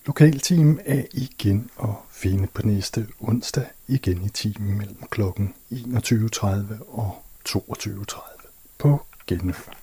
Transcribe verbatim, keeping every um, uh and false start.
Lokalteam er igen at finde på næste onsdag, igen i timen mellem klokken enogtyve tredive og toogtyve tredive på Genhør.